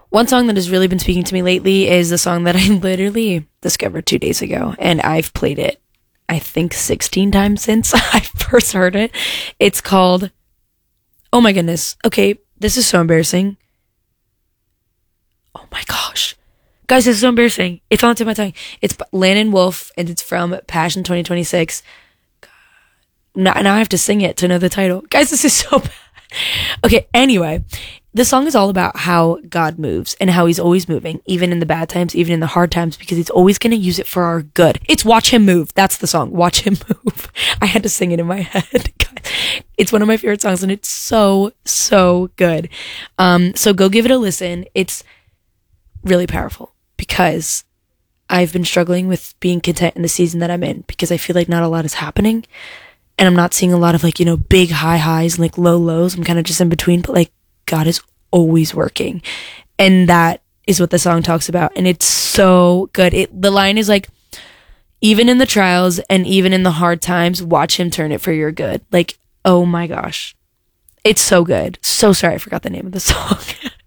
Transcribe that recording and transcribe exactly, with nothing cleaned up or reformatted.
One song that has really been speaking to me lately is the song that I literally discovered two days ago, and I've played it, I think, sixteen times since I first heard it. It's called, oh my goodness, okay, this is so embarrassing. Oh my gosh. Guys, this is so embarrassing. It's on the tip of my tongue. It's Landon Wolf, and it's from Passion twenty twenty-six. God. Now, now I have to sing it to know the title. Guys, this is so bad. Okay, anyway, the song is all about how God moves and how he's always moving, even in the bad times, even in the hard times, because he's always going to use it for our good. It's Watch Him Move. That's the song. Watch Him Move. I had to sing it in my head. It's one of my favorite songs, and it's so, so good. Um, so go give it a listen. It's really powerful because I've been struggling with being content in the season that I'm in because I feel like not a lot is happening. And I'm not seeing a lot of like, you know, big high highs and like low lows. I'm kind of just in between, but like God is always working. And that is what the song talks about. And it's so good. It, the line is like, even in the trials and even in the hard times, watch him turn it for your good. Like, oh my gosh. It's so good. So sorry I forgot the name of the song.